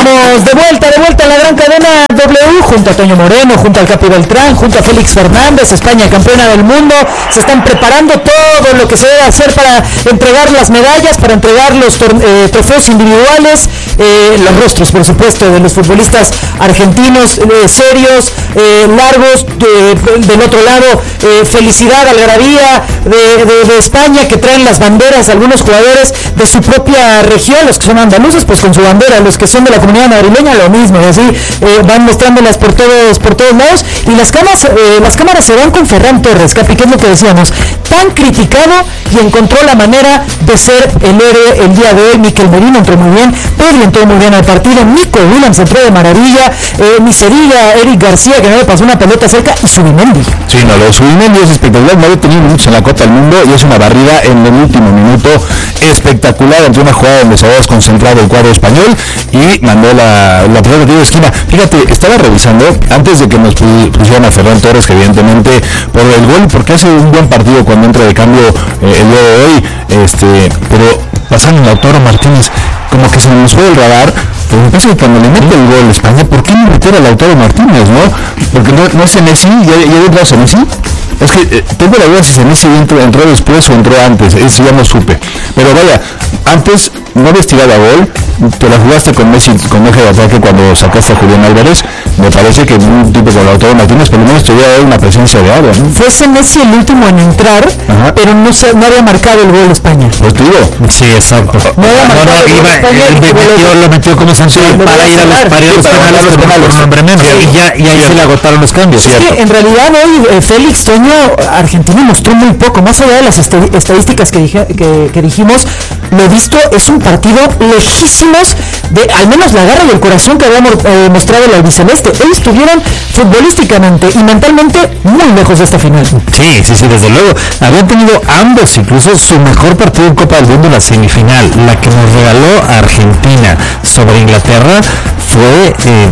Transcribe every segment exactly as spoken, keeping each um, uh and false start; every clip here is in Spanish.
estamos de vuelta, de vuelta en la gran cadena W, junto a Toño Moreno, junto al Capi Beltrán, junto a Félix Fernández, España campeona del mundo. Se están preparando todo lo que se debe hacer para entregar las medallas, para entregar los eh, trofeos individuales, eh, los rostros, por supuesto, de los futbolistas argentinos, eh, serios, eh, largos, de, del otro lado, eh, felicidad, algarabía de, de, de España, que traen las banderas, algunos jugadores de su propia región, los que son andaluces, pues con su bandera, los que son de la comunidad madrileña, lo mismo, y así eh, van mostrándolas por todos, por todos lados, y las cámaras, eh, las cámaras se van con Ferran Torres, Capi, que es lo que decíamos, tan criticado, y encontró la manera de ser el héroe el día de hoy. Mikel Merino entró muy bien, Pedri entró muy bien al partido, Nico Williams entró de maravilla, eh, Miseria, Eric García, que no le pasó una pelota cerca, y Zubimendi. Sí, no, lo de Zubimendi es espectacular, no había tenido mucho en la Copa del Mundo, y es una barrida en el último minuto espectacular, entre una jugada donde se había desconcentrado el cuadro español, y mandó la, la pelota de esquina. Fíjate, estaba revisando, antes de que nos pusieran a Ferran Torres, que evidentemente por el gol, porque hace un buen partido cuando entra de cambio eh, el día de hoy, este, pero pasaron a Lautaro Martínez, como que se nos fue el radar. Pero me parece que cuando le mete el gol a España, ¿por qué no meter a Lautaro Martínez, no? Porque no, no es Senesi, ya, ya entró Senesi. Es que eh, tengo la duda si Senesi entró, entró después o entró antes, eso ya no supe. Pero vaya, antes no habías tirado a gol, te la jugaste con Messi, con eje de ataque cuando sacaste a Julián Álvarez. Me parece que un tipo con Lautaro Martínez por lo menos te iba a dar una presencia de área, ¿no? Fue Senesi el último en entrar, ajá, pero no, se, no había marcado el gol España. Pues te digo. Sí, exacto. No había no, marcado no, el iba, España, el, el metió, lo metió como sanción sí, para ir a los, para ir a los penales con un hombre menos. Sí. Y, ya, y ahí sí, se le agotaron los cambios. Es ¿cierto? que en realidad hoy eh, Félix Toño, Argentina mostró muy poco, más allá de las est- estadísticas que, dije, que, que dijimos, lo visto es un partido lejísimos de al menos la garra y el corazón que había eh, mostrado el albiceleste. Hoy estuvieron futbolísticamente y mentalmente muy lejos de esta final. Sí, sí, sí, desde luego. Habían tenido ambos incluso su mejor partido en Copa del Mundo en la semifinal. La que nos regaló Argentina sobre Inglaterra fue eh,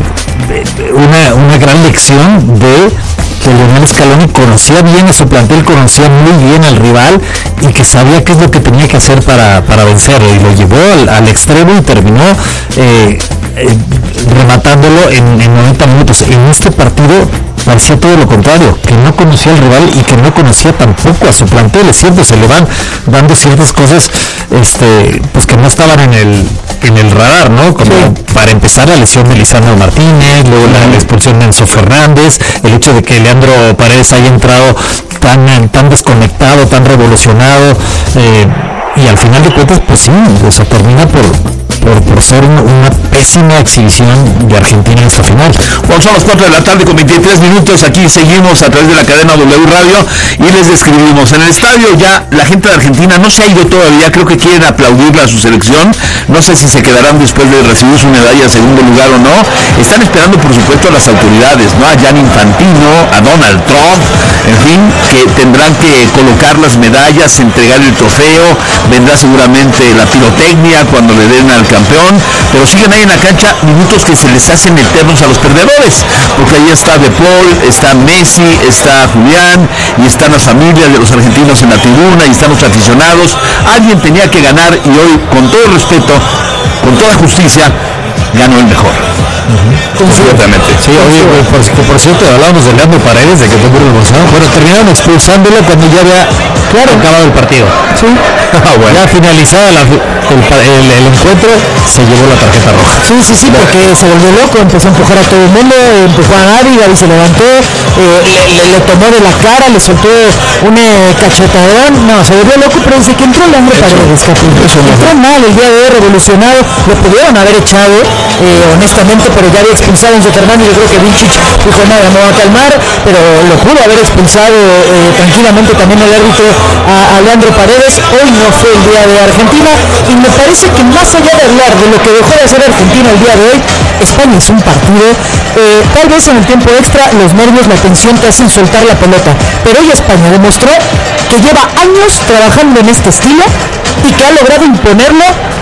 una, una gran lección de que Lionel Scaloni conocía bien a su plantel, conocía muy bien al rival y que sabía qué es lo que tenía que hacer para, para vencerlo, y lo llevó al, al extremo y terminó eh, eh, rematándolo en, en noventa minutos. En este partido parecía todo lo contrario, que no conocía al rival y que no conocía tampoco a su plantel. Es cierto, se le van dando ciertas cosas este, pues que no estaban en el en el radar, ¿no? Como sí, para empezar la lesión de Lisandro Martínez, luego la, la expulsión de Enzo Fernández, el hecho de que Leandro Paredes haya entrado tan, tan desconectado, tan revolucionado, eh, y al final de cuentas, pues sí, o sea, termina por Por, por ser una, una pésima exhibición de Argentina en esta final. Bueno, son las cuatro de la tarde con veintitrés minutos, aquí seguimos a través de la cadena W Radio y les describimos. En el estadio ya la gente de Argentina no se ha ido todavía, creo que quieren aplaudirle a su selección, no sé si se quedarán después de recibir su medalla en segundo lugar o no. Están esperando por supuesto a las autoridades, ¿no? A Gianni Infantino, a Donald Trump, en fin, que tendrán que colocar las medallas, entregar el trofeo, vendrá seguramente la pirotecnia cuando le den al campeón, pero siguen ahí en la cancha minutos que se les hacen eternos a los perdedores, porque ahí está De Paul, está Messi, está Julián, y están las familias de los argentinos en la tribuna, y están los aficionados. Alguien tenía que ganar, y hoy, con todo respeto, con toda justicia, ganó el mejor. Uh-huh. Completamente. Sí, oye, por, por cierto, hablábamos de Leandro Paredes, de que fue muy emocionado. Bueno, terminaron expulsándolo cuando ya había claro, acabado el partido. Sí. Ah, bueno. Ya finalizada la, el, el, el encuentro, se llevó la tarjeta roja. Sí, sí, sí, porque se volvió loco, empezó a empujar a todo el mundo, empujó a Gaby, Gaby se levantó, eh, le, le, le tomó de la cara, le soltó un eh, cachetadón, no, se volvió loco, pero desde que entró Leandro Paredes, eso entró mal el día de hoy, revolucionado, lo pudieron haber echado, eh, honestamente, pero ya había expulsado a Enzo Fernández. Yo creo que Vinicic dijo nada, me va a calmar, pero lo pudo haber expulsado eh, tranquilamente también el árbitro a, a Leandro Paredes. Hoy no fue el día de Argentina, y me parece que más allá de hablar de lo que dejó de hacer Argentina el día de hoy, España es un partido, eh, tal vez en el tiempo extra los nervios, la tensión te hacen soltar la pelota, pero hoy España demostró que lleva años trabajando en este estilo y que ha logrado imponerlo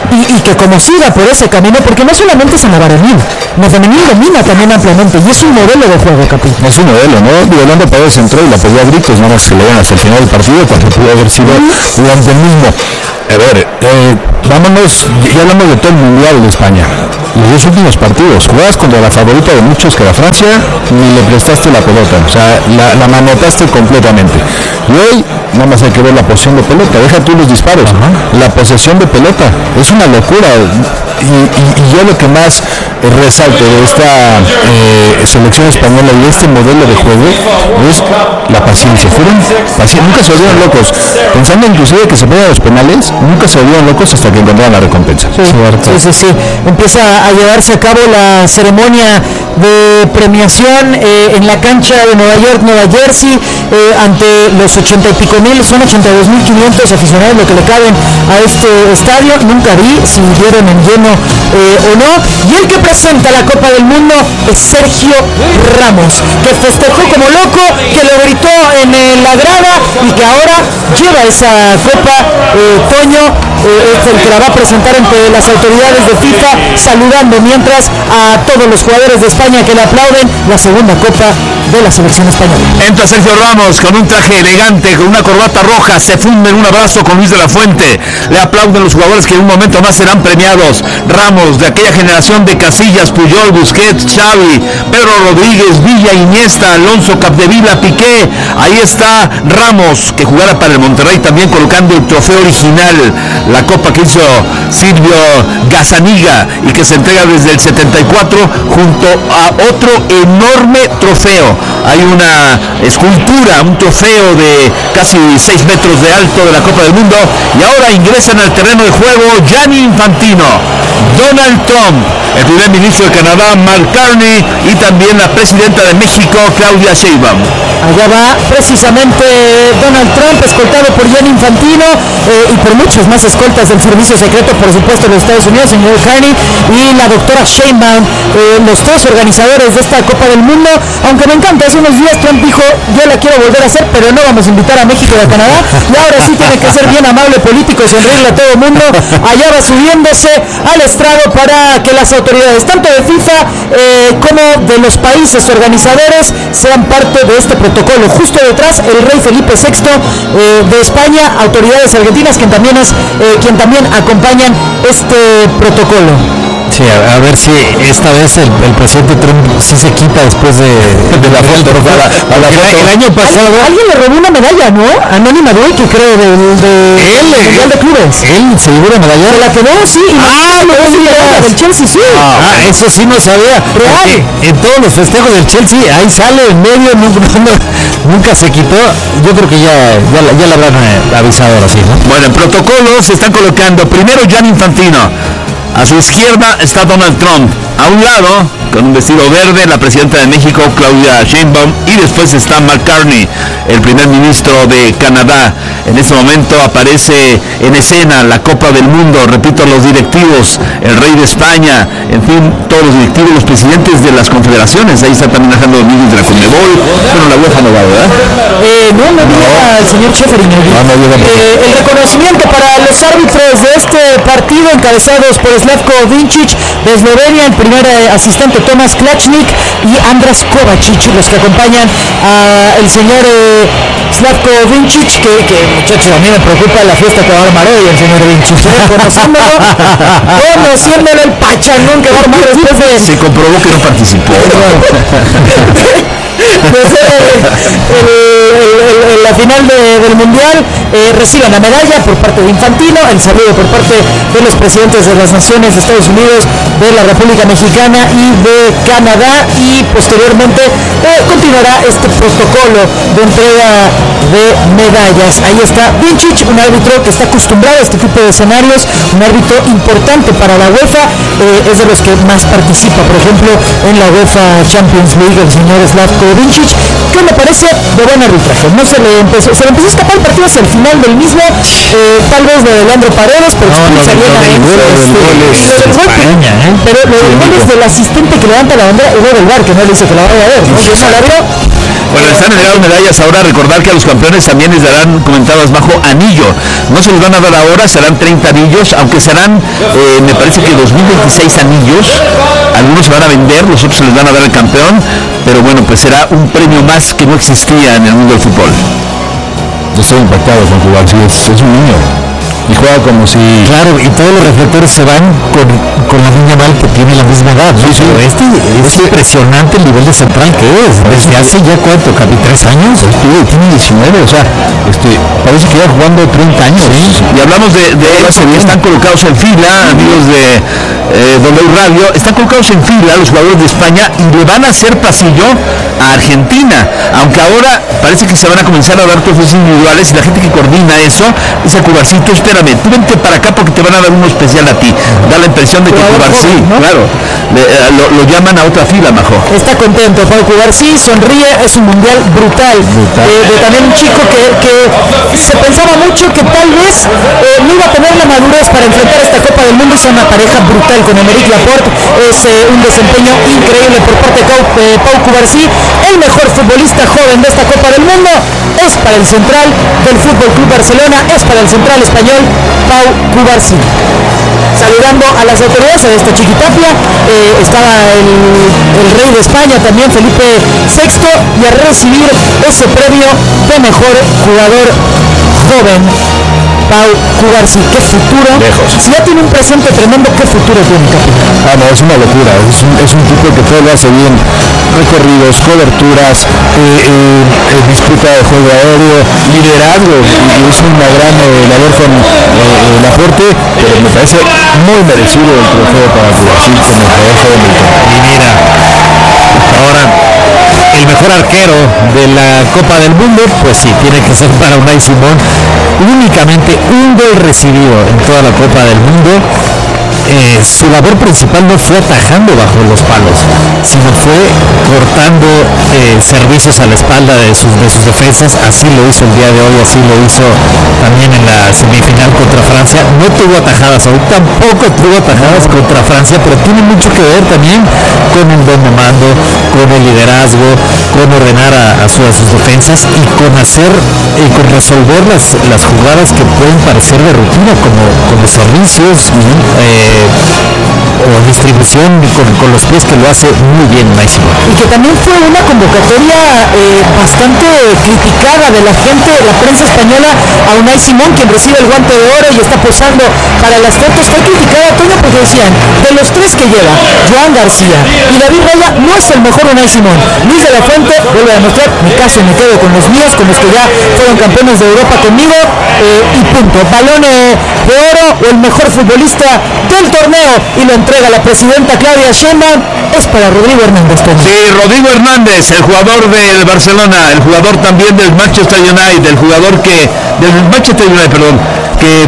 y, y que como siga por ese camino, porque no solamente es en la varonil, la femenil domina también ampliamente y es un modelo de juego, Capi. Es un modelo, ¿no? Violando Paredes entró y la peleó a gritos, nada más que le dieron hasta el final del partido cuando pudo haber sido durante el mismo. A ver, eh, vámonos, ya hablamos de todo el mundial de España. Los dos últimos partidos, jugabas contra la favorita de muchos que era Francia, ni le prestaste la pelota, o sea, la, la manotaste completamente. Y hoy, nada más hay que ver la posición de pelota, deja tú los disparos, uh-huh. La posesión de pelota, es una locura. Y, y, y yo lo que más eh, resalto de esta eh, selección española y este modelo de juego es la paciencia. Fueron paci- nunca se volvieron locos, pensando inclusive que se pegan los penales, nunca se volvieron locos hasta que encontraron la recompensa. Sí, sí, sí, sí. Empieza a llevarse a cabo la ceremonia de premiación eh, en la cancha de Nueva York, Nueva Jersey, eh, ante los ochenta y pico mil, son ochenta y dos mil quinientos aficionados lo que le caben a este estadio. Nunca vi si dieron en lleno eh, o no. Y el que presenta la Copa del Mundo es Sergio Ramos, que festejó como loco, que lo gritó en eh, la grada y que ahora lleva esa Copa. eh, Toño eh, es el que la va a presentar ante las autoridades de FIFA, saludando mientras a todos los jugadores de España que le aplauden la segunda Copa de la selección española. Entra Sergio Ramos con un traje elegante, con una corbata roja, se funde en un abrazo con Luis de la Fuente. Le aplauden los jugadores que en un momento más serán premiados. Ramos, de aquella generación de Casillas, Puyol, Busquets, Xavi, Pedro Rodríguez, Villa, Iniesta, Alonso, Capdevila, Piqué. Ahí está Ramos, que jugará para el Monterrey también colocando el trofeo original, la copa que hizo Silvio Gazzaniga y que se entrega desde el setenta y cuatro junto a otro enorme trofeo. Hay una escultura, un trofeo de casi seis metros de alto de la Copa del Mundo y ahora ingresan al terreno de juego Gianni Infantino, Donald Trump, el primer ministro de Canadá, Mark Carney, y también la presidenta de México, Claudia Sheinbaum. Allá va precisamente Donald Trump, escoltado por Gianni Infantino eh, y por muchas más escoltas del servicio secreto, por supuesto, de los Estados Unidos, señor Carney, y la doctora Sheinbaum, eh, los tres organizadores de esta Copa del Mundo. Aunque me encanta, hace unos días Trump dijo, yo la quiero volver a hacer, pero no vamos a invitar a México y a Canadá, y ahora sí tiene que ser bien amable político y sonreírle a todo el mundo. Allá va subiéndose al estrado para que las autoridades, tanto de FIFA eh, como de los países organizadores, sean parte de este protocolo. Justo detrás, el rey Felipe sexto eh, de España, autoridades argentinas, quien también, es, eh, quien también acompañan este protocolo. Sí, a, a ver si esta vez el, el presidente Trump sí se quita después de, de la foto. El, el año pasado... Alguien le robó una medalla, ¿no? Anónima Duque, creo, del de, él, Mundial de Clubes. Él se llevó una medalla. Se la quedó, sí. Y ah, no, no, no, del Chelsea, sí. Ah, ah, eso sí no sabía. Real. En todos los festejos del Chelsea, ahí sale en medio, nunca, nunca se quitó. Yo creo que ya, ya, ya la habrán avisado ahora sí, ¿no? Bueno, en protocolo se están colocando primero Gianni Infantino. A su izquierda está Donald Trump. A un lado, con un vestido verde, la presidenta de México, Claudia Sheinbaum. Y después está Mark Carney, el primer ministro de Canadá. En este momento aparece en escena la Copa del Mundo. Repito, los directivos, el rey de España, en fin, todos los directivos, los presidentes de las confederaciones. Ahí está también Alejandro Domínguez de la Conmebol. Bueno, la UEFA no va, ¿verdad? Eh, no, no llega el señor Schäferin. Eh, el reconocimiento para los árbitros de este partido, encabezados por Slavko Vincic de Eslovenia, el primer eh, asistente Tomas Klachnik y Andras Kovacic, los que acompañan al señor eh, Slavko Vincic, que, que muchachos, a mí me preocupa la fiesta que va a armar hoy el señor Vincic, ¿eh? conociéndolo, conociéndolo el pachangón que va a armar después de... Se comprobó que no participó. Pues, eh, el, el, el, la final de, del mundial eh, reciben la medalla por parte de Infantino, el saludo por parte de los presidentes de las naciones de Estados Unidos, de la República Mexicana y de Canadá, y posteriormente eh, continuará este protocolo de entrega de medallas. Ahí está Vincic, un árbitro que está acostumbrado a este tipo de escenarios, un árbitro importante para la UEFA, eh, es de los que más participa, por ejemplo, en la UEFA Champions League, el señor Slavko Vincic, que me parece de buen arbitraje. No se le empezó, se le empezó a escapar el partido hacia el final del mismo, eh, tal vez de Leandro Paredes, pero no, no, bien no, ahí. Pero lo del gol es del asistente que levanta la bandera, y luego del bar, que no le dice que la vaya a ver, ¿no? Yo no la veo. Bueno, están entregadas medallas ahora. Recordar que a los campeones también les darán, comentadas bajo, anillo. No se les van a dar ahora, serán treinta anillos, aunque serán, eh, me parece que dos mil veintiséis anillos. Algunos se van a vender, los otros se les van a dar al campeón, pero bueno, pues será un premio más que no existía en el mundo del fútbol. Yo estoy impactado con jugar, sí, es, es un niño. Y juega como si... Claro, y todos los reflectores se van con, con la niña mal que tiene la misma edad, ¿no? Sí, sí. Pero este es este, impresionante el nivel de central que es. Desde hace ya cuánto, casi tres años. Estuvo, tiene diecinueve, o sea, este, parece que ya jugando treinta años. Sí. Y hablamos de, de ellos que están colocados en fila, amigos de eh, W Radio, están colocados en fila los jugadores de España y le van a hacer pasillo a Argentina. Aunque ahora parece que se van a comenzar a dar trofeos individuales y la gente que coordina eso dice: Cubarcito, espérame, tú vente para acá porque te van a dar uno especial a ti. Da la impresión de que Cubarsí, ¿no? Claro, le, eh, lo, lo llaman a otra fila, Majo. Está contento Pau Cubarsí, sonríe, es un mundial brutal. brutal. Eh, de también un chico que, que se pensaba mucho que tal vez eh, no iba a tener la madurez para enfrentar esta Copa del Mundo. Es una pareja brutal con Aymeric Laporte. Es eh, un desempeño increíble por parte de Pau, eh, Pau Cubarsí. El mejor futbolista joven de esta Copa del Mundo es para el central del Fútbol Club Barcelona, es para el central español Pau Cubarsí. Saludando a las autoridades, a esta Chiquitapia, eh, estaba el, el rey de España también, Felipe sexto, y a recibir ese premio de mejor jugador joven, Pau Cubarsí. Qué futuro, lejos. Si ya tiene un presente tremendo, qué futuro tiene, capitán. Ah, no, es una locura, es un, es un tipo que todo lo hace bien, recorridos, coberturas, eh, eh, eh, disputa de juego aéreo, liderazgo, y, y es una gran eh, labor con eh, Laporte, pero me parece muy merecido el trofeo para Cubarsí como jugador joven del torneo. Y mira, ahora el mejor arquero de la Copa del Mundo, pues sí, tiene que ser para Unai Simón. Únicamente un gol recibido en toda la Copa del Mundo. Eh, su labor principal no fue atajando bajo los palos, sino fue cortando eh, servicios a la espalda de sus, de sus defensas. Así lo hizo el día de hoy, así lo hizo también en la semifinal contra Francia. No tuvo atajadas, aún tampoco tuvo atajadas contra Francia, pero tiene mucho que ver también con el buen mando, con el liderazgo, con ordenar a, a, su, a sus defensas y con hacer y eh, con resolver las, las jugadas que pueden parecer de rutina, como con los servicios, eh, o distribución con, con los pies, que lo hace muy bien Máximo. Y que también fue una convocatoria eh, bastante criticada de la gente, la prensa española, a Unai Simón, quien recibe el guante de oro y está posando para las fotos. Fue criticada, Toño, porque decían, de los tres que lleva, Joan García y David Raya, no es el mejor Unai Simón. Luis de la Fuente vuelve a demostrar: me caso y me quedo con los míos, con los que ya fueron campeones de Europa conmigo, eh, y punto. Balón eh, de oro, o el mejor futbolista del torneo, y lo entrega la presidenta Claudia Sheinbaum, es para Rodrigo Hernández. Toño. Sí, Rodrigo Hernández, el jugador del Barcelona, el jugador también del Manchester United, el jugador que, del Manchester United, perdón, que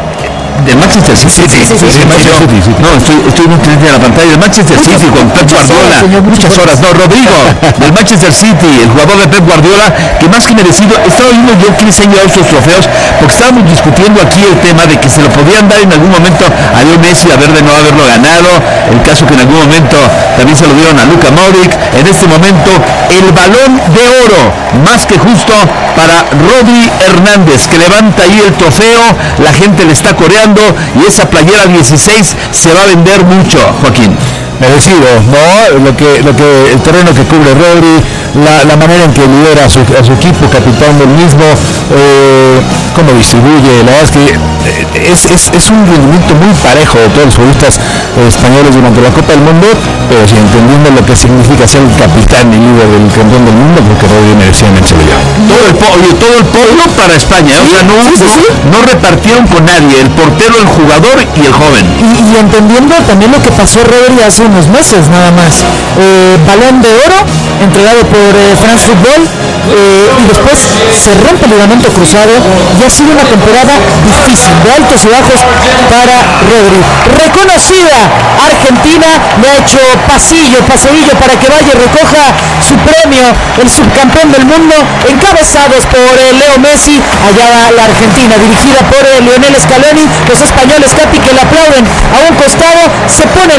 del Manchester City, sí, sí, sí, sí, sí, sí, Manchester City, sí. No, estoy, estoy muy pendiente de la pantalla del Manchester muchas, City con Pep Guardiola, horas, muchas horas, no, Rodrigo, del Manchester City, el jugador de Pep Guardiola, que más que merecido. Estaba viendo yo quiénes han llevado estos trofeos, porque estábamos discutiendo aquí el tema de que se lo podían dar en algún momento a Leo Messi, a ver de no haberlo ganado, el caso que en algún momento también se lo dieron a Luka Modric. En este momento, el Balón de Oro, más que justo para Rodri Hernández, que levanta ahí el trofeo, la gente le está coreando, y esa playera dieciséis se va a vender mucho, Joaquín. Merecido, ¿no? Lo que, lo que, el terreno que cubre Rodri, la, la manera en que lidera a su, a su equipo, capitán del mismo, eh, cómo distribuye, la verdad es que es, es, es un rendimiento muy parejo de todos los futbolistas españoles durante la Copa del Mundo, pero sí, entendiendo lo que significa ser el capitán y líder del campeón del mundo, porque Rodri merecidamente se lo lleva. Todo el, po oye, todo el pueblo para España, ¿sí? O sea, no, sí, sí, sí. no repartieron con nadie, el portero, el jugador y el joven. Y, y entendiendo también lo que pasó Rodri hace unos meses nada más, eh, Balón de Oro entregado por eh, France Football, eh, y después se rompe el ligamento cruzado, y ha sido una temporada difícil, de altos y bajos para Rodri. Reconocida Argentina, le ha hecho pasillo, paseillo para que vaya y recoja su premio, el subcampeón del mundo, encabezados por eh, Leo Messi. Allá va la Argentina, dirigida por eh, Lionel Scaloni, los españoles, Capi, que le aplauden a un costado, se pone la medalla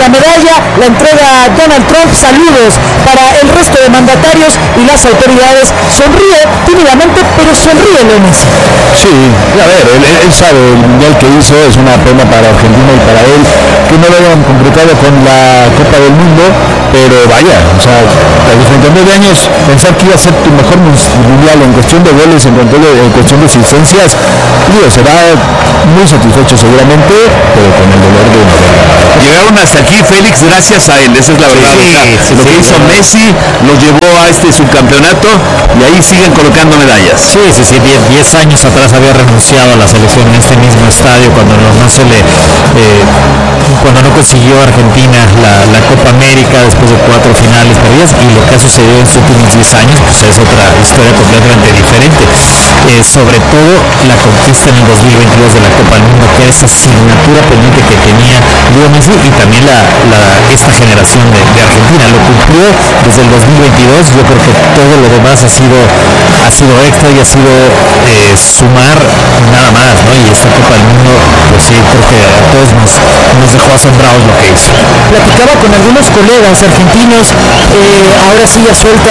medalla la entrega Donald Trump. Saludos para el resto de mandatarios y las autoridades. Sonríe tímidamente, pero sonríe Leo Messi. Sí, a ver, él, él sabe el mundial que hizo, es una pena para Argentina y para él que no lo hayan concretado con la Copa del Mundo, pero vaya, o sea, a los treinta y nueve años pensar que iba a ser tu mejor mundial en cuestión de goles, en cuestión de, en cuestión de asistencias, digo, será muy satisfecho seguramente, pero con el dolor de una verdad. Llegaron hasta aquí, Félix, gracias a él, esa es la verdad. Sí, o sea, sí, lo sí, que hizo sí. Messi los llevó a este subcampeonato y ahí siguen colocando medallas. Sí, sí, sí, diez años atrás había renunciado a la selección en este mismo estadio cuando no, no se le, eh, cuando no consiguió Argentina la, la Copa América después de cuatro finales perdidas, y lo que ha sucedido en estos últimos diez años pues es otra historia completamente diferente. Eh, sobre todo la conquista en el dos mil veintidós de la Copa del Mundo, que era esa asignatura pendiente que tenía Leo Messi y también la, la, esta generación de, de Argentina. Lo cumplió desde el dos mil veintidós, yo creo que todo lo demás ha sido, ha sido extra y ha sido eh, sumar nada más, ¿no? Y esta Copa del Mundo, pues sí, creo que a todos nos, nos dejó asombrados lo que hizo. Platicaba con algunos colegas argentinos, eh, ahora sí ya suelta,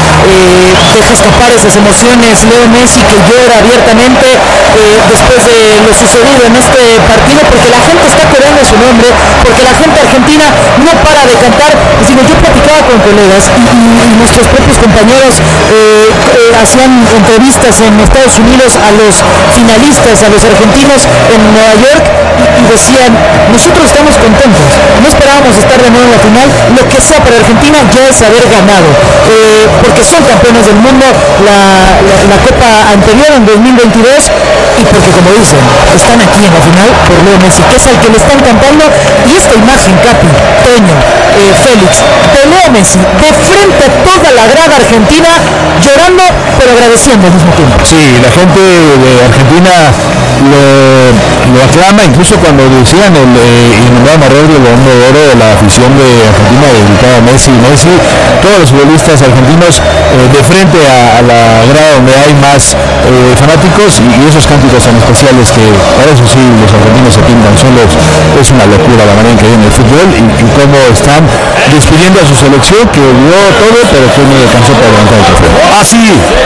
eh, deja escapar esas emociones Leo Messi, que llora abiertamente eh, después de lo sucedido en este partido, porque la gente está coreando su nombre, porque la gente argentina no para de cantar. Y digo, yo platicaba con colegas y, y, y nuestros propios compañeros eh, eh, hacían entrevistas en Estados Unidos a los finalistas, a los argentinos en Nueva York, y, y decían, nosotros estamos contentos, no esperábamos estar de nuevo en la final, lo que sea para Argentina ya es haber ganado, eh, porque son campeones del mundo la, la, la Copa anterior en dos mil veintidós, y porque, como dicen, están aquí en la final por Leo Messi, que es al que le están cantando. Y esta imagen, Capi, Toño, eh, Félix, de Leo Messi de frente a toda la grada argentina, llorando pero agradeciendo al mismo tiempo. Sí, la gente de Argentina lo, lo aclama, incluso cuando decían el eh, innombrable Rodri, el Balón de Oro, la afición de Argentina dedicada a Messi, Messi, todos los futbolistas argentinos eh, de frente a, a la grada donde hay más eh, fanáticos, y, y esos cánticos tan especiales que para eso sí los argentinos se pintan solos. Es una locura la manera en que viene el fútbol y, y cómo están despidiendo a su selección, que dio todo pero que no alcanzó para levantar el trofeo. Así,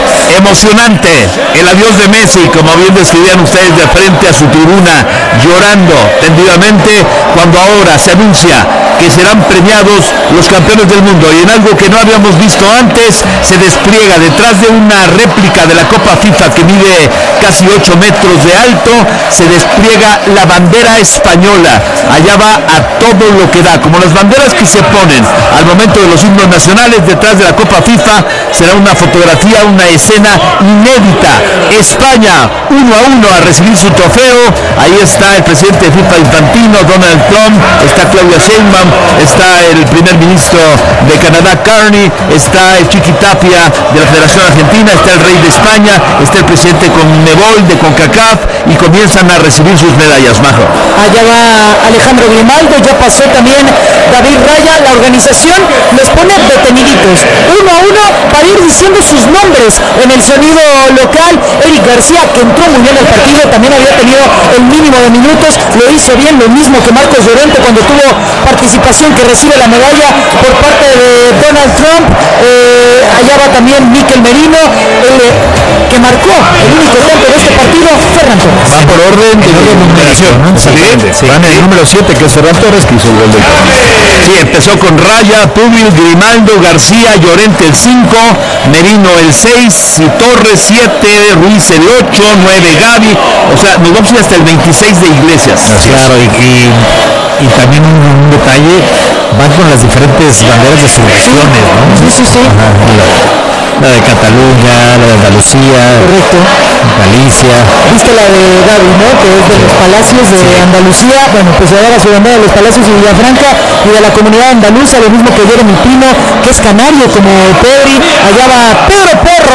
emocionante el adiós de Messi, como bien describían ustedes, de frente a su tribuna, llorando tendidamente, cuando ahora se anuncia que serán premiados los campeones del mundo, y en algo que no habíamos visto antes, se despliega detrás de una réplica de la Copa FIFA que mide casi ocho metros de alto, se despliega la bandera española. Allá va a todo lo que da, como las banderas que se ponen al momento de los himnos nacionales. Detrás de la Copa FIFA será una fotografía, una escena inédita. España uno a uno a recibir su trofeo. Ahí está el presidente de FIFA Infantino, Donald Trump, está Claudia Sheinbaum, está el primer ministro de Canadá, Carney, está el Chiqui Tapia de la Federación Argentina, está el rey de España, está el presidente Conmebol de CONCACAF, y comienzan a recibir sus medallas, Majo. Allá va Alejandro Grimaldo, ya pasó también David Raya. La organización los pone deteniditos, uno a uno, para ir diciendo sus nombres en el sonido local. Eric García, que entró muy bien al partido, también había tenido el mínimo de minutos, lo hizo bien, lo mismo que Marcos Llorente cuando tuvo participación, que recibe la medalla por parte de Donald Trump. Eh, allá va también Mikel Merino, el que marcó el único tanto de este partido, Ferran Torres. Van por orden de numeración, ¿no? Exactamente. Sí. Van el número siete, que es Ferran Torres, que hizo el gol del partido. Sí, empezó con Raya, Pubil, Grimaldo, García, Llorente el cinco, Merino el seis, y Torres siete, Ruiz el ocho, nueve Gaby. O sea, nos vamos a ir hasta el veintiséis de Iglesias. Así claro, y, y, y también un, un detalle, van con las diferentes banderas de selecciones, ¿no? Sí, sí, sí. Ajá, la, la de Cataluña, la de Andalucía, correcto, Galicia. Viste la de Gaby, ¿no? Que es de los Palacios de sí. Andalucía. Bueno, pues ahora su bandera de los Palacios de Villafranca y de la comunidad andaluza, lo mismo que Jeremy Pino, que es canario como Pedri. Allá va Pedro Porro,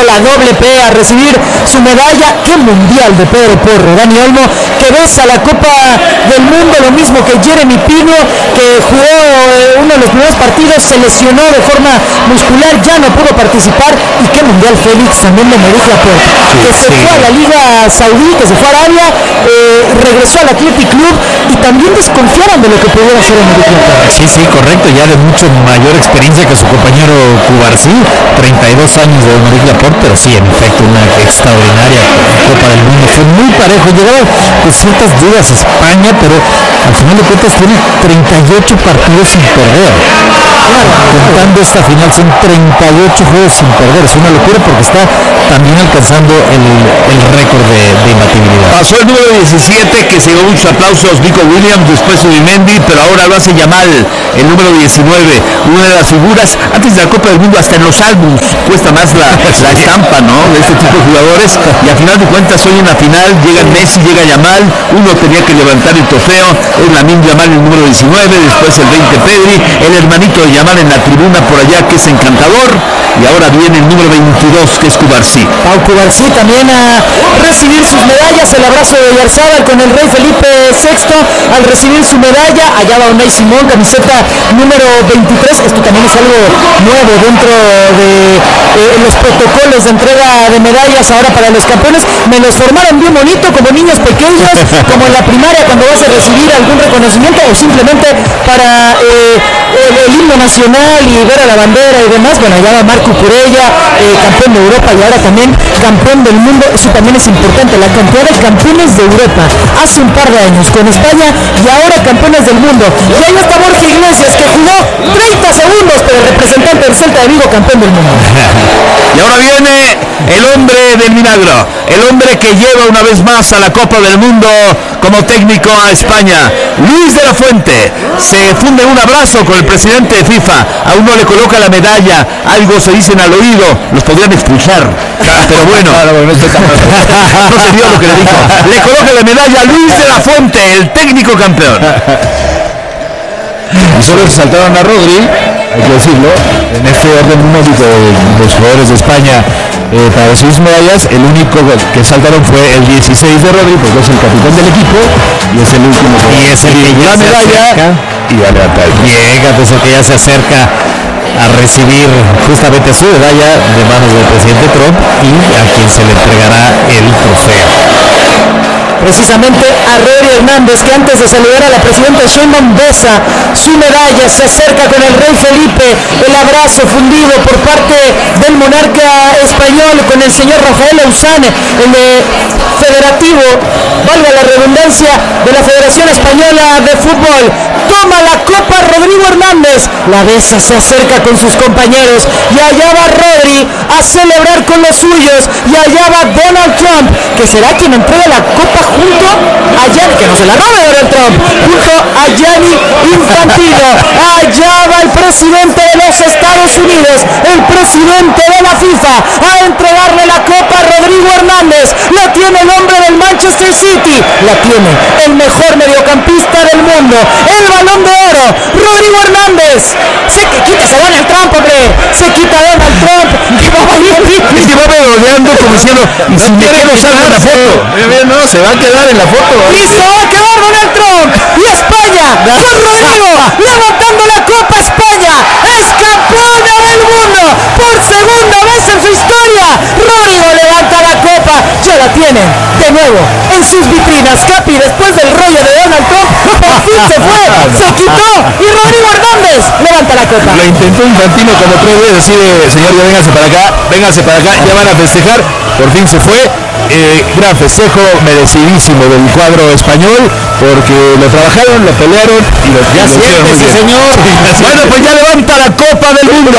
la doble P, a recibir su medalla. ¡Qué mundial de Pedro Porro! Dani Olmo, que besa la Copa del Mundo, lo mismo que Jeremy Pino, que jugó eh, uno de los primeros partidos, se lesionó de forma muscular, ya no pudo participar. Y qué mundial Félix, también de Merich Laporte, que se fue a la Liga Saudí, que se fue a Arabia, eh, regresó al Athletic Club, y también desconfiaron de lo que pudiera hacer Merich Laporte. Sí, sí, correcto, ya de mucho mayor experiencia que su compañero Cubarsí, treinta y dos años de Merich Laporte, pero sí, en efecto, una extraordinaria Copa del Mundo. Fue muy parejo, llegaba con ciertas dudas España, pero al final de cuentas tiene treinta y ocho partidos sin perder. Claro, contando esta final son treinta y ocho juegos sin perder, es una locura porque está también alcanzando el, el récord de, de imbatibilidad. Pasó el número diecisiete, que se dio muchos aplausos, Nico Williams, después Subimendi, pero ahora lo hace Yamal, el número diecinueve, una de las figuras. Antes de la Copa del Mundo, hasta en los álbumes cuesta más la, la estampa, ¿no?, de este tipo de jugadores, y a final de cuentas hoy en la final llega Messi, llega Yamal, uno tenía que levantar el trofeo, es Lamine Yamal el número diecinueve, después el veinte Pedri, el hermanito de Yamal en la tribuna por allá, que es encantador, y ahora viene el número veintidós, que es Cubarsí. Pau Cubarsí también a recibir sus medallas, el abrazo de Yarzábal con el rey Felipe sexto al recibir su medalla. Allá va Unai Simón, camiseta número veintitrés. Esto también es algo nuevo dentro de eh, los protocolos de entrega de medallas ahora para los campeones. Me los formaron bien bonito, como niños pequeños, como en la primaria cuando vas a recibir algún reconocimiento, o simplemente para eh, el, el himno nacional y ver a la bandera y demás. Bueno, allá va Marco Curella, eh, campeón de Europa y ahora también campeón del mundo. Eso también es importante, la cantidad de campeones de Europa hace un par de años con España y ahora campeones del mundo. Y ahí está Borja Iglesias, que jugó treinta segundos, pero el representante del Celta de Vigo, campeón del mundo. Y ahora viene el hombre del milagro, el hombre que lleva una vez más a la Copa del Mundo como técnico a España, Luis de la Fuente. Se funde un abrazo con el presidente de FIFA, a uno le coloca la medalla, algo se dicen al oído, los podrían expulsar, pero bueno, no se vio lo que le dijo. Le coloca la medalla a Luis de la Fuente, el técnico campeón. Y solo saltaron a Rodri, hay que decirlo, en este orden numérico de los jugadores de España eh, para recibir sus medallas. El único que saltaron fue el dieciséis de Rodri, porque es el capitán del equipo y es el último que y es el que ya la medalla y va a levantar. Llega, pues el que ya se acerca a recibir justamente su medalla de manos del presidente Trump y a quien se le entregará el trofeo. Precisamente a Rodri Hernández, que antes de saludar a la presidenta Sheinbaum besa su medalla, se acerca con el rey Felipe, el abrazo fundido por parte del monarca español con el señor Rafael Lauzán, el de federativo, valga la redundancia, de la Federación Española de Fútbol. Toma la copa Rodrigo Hernández, la besa, se acerca con sus compañeros y allá va Rodri a celebrar con los suyos, y allá va Donald Trump, que será quien entrega la copa junto a Gianni, que no se la robe Donald Trump, junto a Gianni Infantino. Allá va el presidente de los Estados Unidos, el presidente de la FIFA, a entregarle la copa a Rodrigo Hernández. La tiene el hombre del Manchester City, la tiene el mejor mediocampista del mundo, el Balón de Oro, Rodrigo Hernández. Se quita a Donald Trump, hombre, se quita a Donald Trump, que va Es que va merodeando como diciendo, y si me quedo salgo en la foto. No, se va a quedar en la foto. y se va a quedar Donald Trump, y España con Rodrigo levantando la copa. España es campeona del mundo por segunda vez en su historia. Rodrigo levanta la copa, ya la tienen de nuevo en sus vitrinas. Capi, después del rollo de Donald Trump, por fin se fue, se quitó, y Rodrigo Hernández levanta la copa. Lo intentó Infantino como tres veces, así de, señor, ya véngase para acá, véngase para acá, ya van a festejar. Por fin se fue. Eh, gran festejo, merecidísimo del cuadro español, porque lo trabajaron, lo pelearon y lo Ya siéntese, señor. Bueno, pues ya levanta la Copa del Mundo.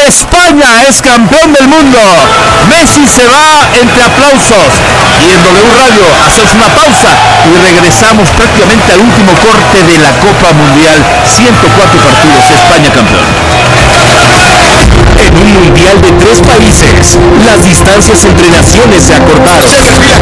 España es campeón del mundo. Messi se va entre aplausos. Y en W Radio hacemos una pausa y regresamos prácticamente al último corte de la Copa Mundial. ciento cuatro partidos, España campeón. En un mundial de tres países, las distancias entre naciones se acortaron.